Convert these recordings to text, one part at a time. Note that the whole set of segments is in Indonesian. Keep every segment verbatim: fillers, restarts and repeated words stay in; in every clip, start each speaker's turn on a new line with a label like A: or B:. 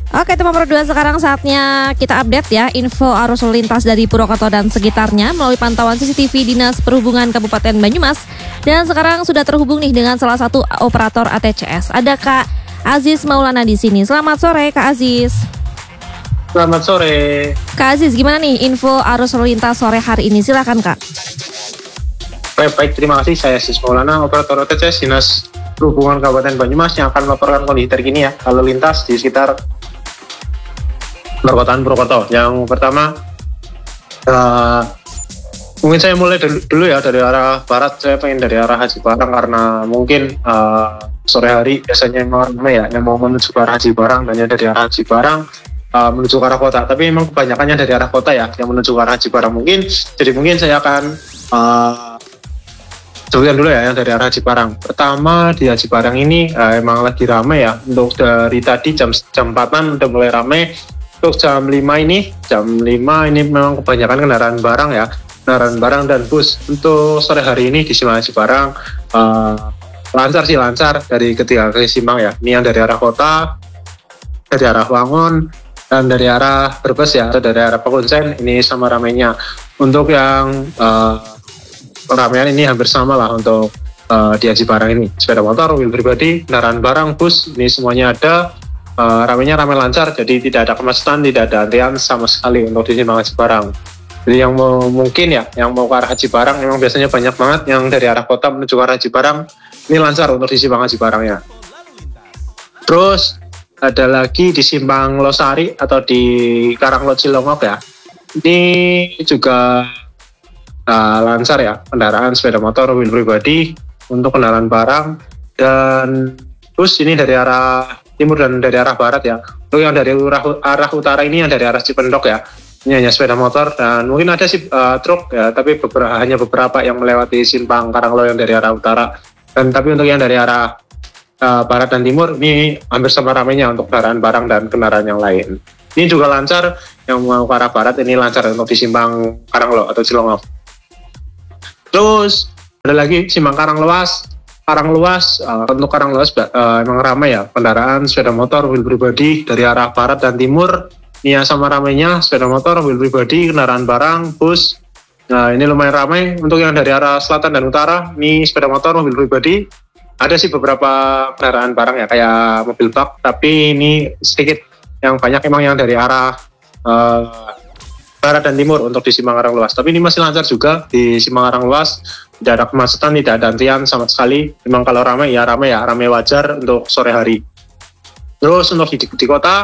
A: Oke teman Pro dua, sekarang saatnya kita update ya info arus lalu lintas dari Purwokerto dan sekitarnya melalui pantauan C C T V Dinas Perhubungan Kabupaten Banyumas. Dan sekarang sudah terhubung nih dengan salah satu operator A T C S. Ada Kak Aziz Maulana di sini. Selamat sore Kak Aziz.
B: Selamat sore.
A: Kak Aziz, gimana nih info arus lalu lintas sore hari ini? Silakan Kak.
B: Baik, baik, terima kasih. Saya Aziz Maulana, operator A T C S Dinas Perhubungan Kabupaten Banyumas yang akan melaporkan kondisi terkini ya lalu lintas di sekitar perkotaan Purwokerto. Yang pertama, uh, mungkin saya mulai dulu, dulu ya dari arah barat. Saya pengen dari arah Haji Barang karena mungkin uh, sore hari biasanya memang ramai ya yang mau menuju ke arah Haji Barang, dan dari arah Haji Barang uh, menuju ke arah kota. Tapi memang kebanyakannya dari arah kota ya yang menuju ke arah Haji Barang mungkin. Jadi mungkin saya akan uh, sebutkan dulu ya yang dari arah Haji Barang. Pertama di Haji Barang ini uh, emang lagi ramai ya. Untuk dari tadi jam jam empatan udah mulai ramai. Untuk jam lima ini, jam lima ini memang kebanyakan kendaraan barang ya, kendaraan barang dan bus. Untuk sore hari ini di Simpang Haji Barang uh, lancar sih lancar dari ketiga kali simpang ya. Ini yang dari arah kota, dari arah Wangon, dan dari arah Brebes ya, atau dari arah Pakuncen. Ini sama ramainya. Untuk yang uh, keramaian ini hampir sama lah untuk uh, di Haji Barang ini. Sepeda motor, mobil pribadi, kendaraan barang, bus, ini semuanya ada. Uh, ramainya ramai lancar, jadi tidak ada kemacetan, tidak ada antrian sama sekali untuk di Simpang Haji Barang. Jadi yang mau mungkin ya, yang mau ke arah Haji Barang memang biasanya banyak banget yang dari arah kota menuju ke arah Haji Barang, ini lancar untuk di Simpang Haji Barang ya. Terus ada lagi di Simpang Losari atau di Karanglot Cilongok ya, ini juga uh, lancar ya, kendaraan sepeda motor, mobil pribadi, untuk kendaraan barang dan bus ini dari arah timur dan dari arah barat ya. Untuk yang dari arah, arah utara ini yang dari arah Cipendok ya, ini hanya sepeda motor dan mungkin ada sih uh, truk ya, tapi beberapa, hanya beberapa yang melewati Simpang Karanglo yang dari arah utara. Dan tapi untuk yang dari arah uh, barat dan timur ini hampir sama ramainya untuk kendaraan barang dan kendaraan yang lain. Ini juga lancar, yang mau ke arah barat ini lancar untuk di Simpang Karanglo atau Cilongok. Terus ada lagi Simpang Karanglewas. Karanglewas, uh, untuk Karanglewas uh, emang ramai ya, kendaraan sepeda motor, mobil pribadi dari arah barat dan timur. Ini ya sama ramainya, sepeda motor, mobil pribadi, kendaraan barang, bus. Nah ini lumayan ramai. Untuk yang dari arah selatan dan utara, ini sepeda motor, mobil pribadi. Ada sih beberapa kendaraan barang ya, kayak mobil bak, tapi ini sedikit. Yang banyak emang yang dari arah uh, barat dan timur untuk di Simpang Karanglewas. Tapi ini masih lancar juga di Simpang Karanglewas. Tidak ada kemacetan, tidak ada antrian sama sekali. Memang kalau ramai ya ramai ya, ramai wajar untuk sore hari. Terus untuk di, di kota,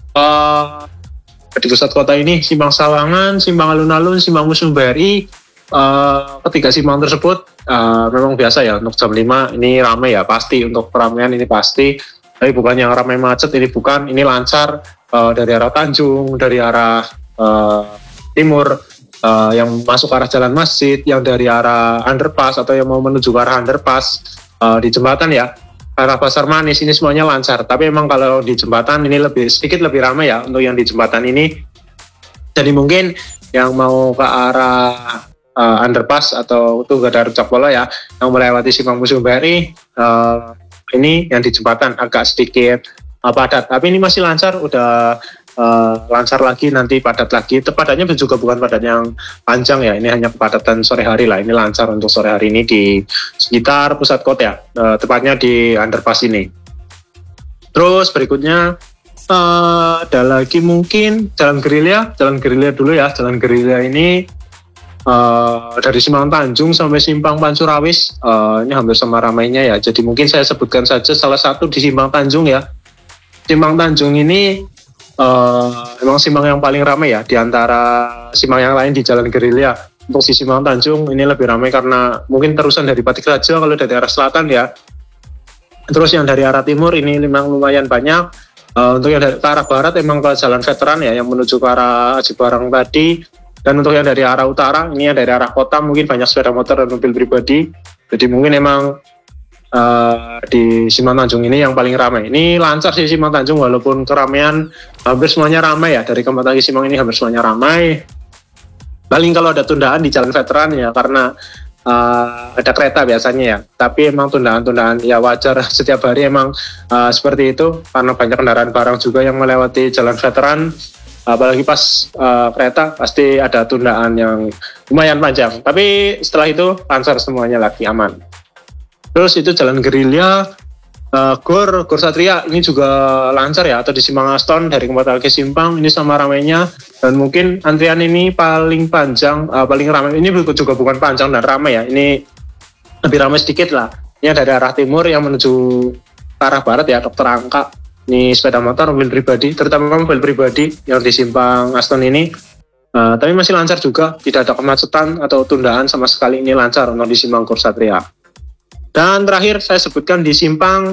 B: uh, di pusat kota ini Simpang Sawangan, Simpang Alun-Alun, Simpang Museum B R I, uh, ketiga simpang tersebut uh, memang biasa ya untuk jam lima ini ramai ya, pasti untuk keramaian ini pasti. Tapi bukan yang ramai macet, ini bukan, ini lancar uh, dari arah Tanjung, dari arah uh, timur. Uh, yang masuk ke arah Jalan Masjid, yang dari arah underpass atau yang mau menuju ke arah underpass uh, di jembatan ya, arah Pasar Manis, ini semuanya lancar. Tapi memang kalau di jembatan ini lebih sedikit lebih ramai ya untuk yang di jembatan ini. Jadi mungkin yang mau ke arah uh, underpass atau Tugadar Cakpolo ya, yang melewati Simpang Museum B R I, uh, ini yang di jembatan agak sedikit uh, padat. Tapi ini masih lancar, udah Uh, lancar lagi, nanti padat lagi. Padatnya juga bukan padat yang panjang ya, ini hanya kepadatan sore hari lah. Ini lancar untuk sore hari ini di sekitar pusat kota ya, uh, tepatnya di underpass ini. Terus berikutnya uh, ada lagi mungkin Jalan Gerilya. Jalan Gerilya dulu ya. Jalan Gerilya ini uh, dari Simpang Tanjung sampai Simpang Pancurawis, uh, ini hampir sama ramainya ya. Jadi mungkin saya sebutkan saja salah satu di Simpang Tanjung ya. Simpang Tanjung ini Uh, emang simpang yang paling ramai ya di antara simpang yang lain di Jalan Gerilya. Untuk di Simpang Tanjung ini lebih ramai karena mungkin terusan dari Batik Raja kalau dari arah selatan ya. Terus yang dari arah timur ini memang lumayan banyak. Uh, untuk yang dari ke arah barat emang ke Jalan Veteran ya, yang menuju ke arah Haji Barang tadi. Dan untuk yang dari arah utara ini yang dari arah kota mungkin banyak sepeda motor dan mobil pribadi. Jadi mungkin emang Uh, di Simpang Tanjung ini yang paling ramai. Ini lancar sih Simpang Tanjung, walaupun keramaian hampir semuanya ramai ya. Dari keempat lagi Simpang ini hampir semuanya ramai. Paling kalau ada tundaan di Jalan Veteran ya, karena uh, ada kereta biasanya ya. Tapi emang tundaan-tundaan ya wajar setiap hari emang uh, seperti itu karena banyak kendaraan barang juga yang melewati jalan veteran. Apalagi pas uh, kereta pasti ada tundaan yang lumayan panjang. Tapi setelah itu lancar semuanya lagi aman. Terus itu jalan gerilya, uh, Gor, Gor Satria ini juga lancar ya, atau di Simpang Aston dari Kempot ke Simpang ini sama ramainya. Dan mungkin antrian ini paling panjang, uh, paling ramai. Ini juga bukan panjang dan ramai ya. Ini lebih ramai sedikit lah. Ini dari arah timur yang menuju ke arah barat ya, Dokter Angka. Ini sepeda motor, mobil pribadi, terutama mobil pribadi yang di Simpang Aston ini. Uh, tapi masih lancar juga, tidak ada kemacetan atau tundaan sama sekali, ini lancar untuk di Simpang Gor Satria. Dan terakhir saya sebutkan di Simpang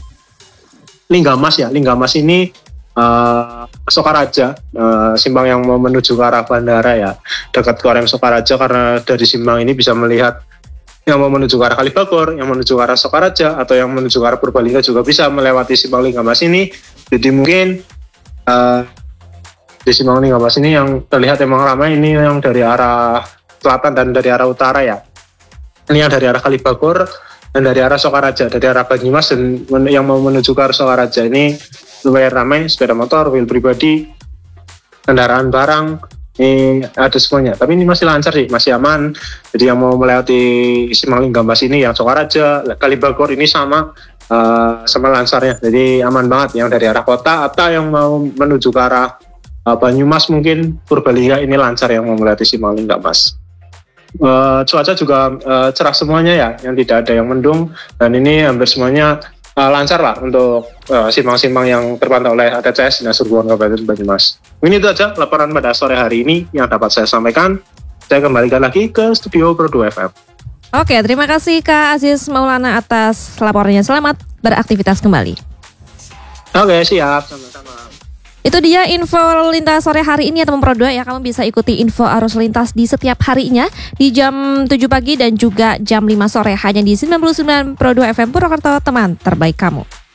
B: Linggamas ya, Linggamas ini uh, Sokaraja, uh, simpang yang mau menuju ke arah bandara ya, dekat Korem Sokaraja, karena dari simpang ini bisa melihat yang mau menuju ke arah Kalibagor, yang menuju ke arah Sokaraja, atau yang menuju ke arah Purbalingga juga bisa melewati Simpang Linggamas ini. Jadi mungkin uh, di Simpang Linggamas ini yang terlihat emang ramai, ini yang dari arah selatan dan dari arah utara ya. Ini yang dari arah Kalibagor dan dari arah Sokaraja, dari arah Banyumas dan yang mau menuju ke arah Sokaraja ini lumayan ramai, sepeda motor, mobil pribadi, kendaraan barang. Ini ada semuanya, tapi ini masih lancar sih, masih aman. Jadi yang mau melewati Simpang Linggamas ini yang Sokaraja, Kalibagor ini sama uh, sama lancarnya. Jadi aman banget yang dari arah kota atau yang mau menuju ke arah uh, Banyumas mungkin Purbalingga ini lancar yang mau melewati Simpang Linggamas. Uh, cuaca juga uh, cerah semuanya ya, yang tidak ada yang mendung, dan ini hampir semuanya uh, lancar lah untuk uh, simpang-simpang yang terpantau oleh A T C S Dinas Perhubungan Kabupaten Banyumas. Ini itu aja laporan pada sore hari ini yang dapat saya sampaikan. Saya kembalikan lagi ke studio Pro dua F M.
A: Oke, terima kasih Kak Aziz Maulana atas laporannya. Selamat beraktivitas kembali.
B: Oke, siap, sama-sama.
A: Itu dia info lalu lintas sore hari ini ya teman Pro dua ya. Kamu bisa ikuti info arus lintas di setiap harinya di jam tujuh pagi dan juga jam lima sore hanya di sembilan puluh sembilan Pro dua F M Purwokerto, teman terbaik kamu.